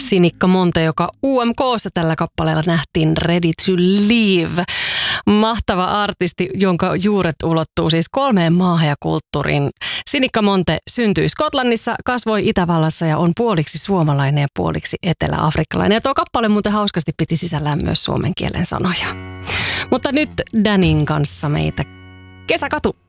Sinikka Monte, joka UMK:ssa tällä kappaleella nähtiin Ready to Live. Mahtava artisti, jonka juuret ulottuu siis 3 maahan ja kulttuuriin. Sinikka Monte syntyi Skotlannissa, kasvoi Itävallassa ja on puoliksi suomalainen ja puoliksi etelä-afrikkalainen. Ja tuo kappale muuten hauskasti piti sisällään myös suomen kielen sanoja. Mutta nyt Danin kanssa meitä Kesäkatu.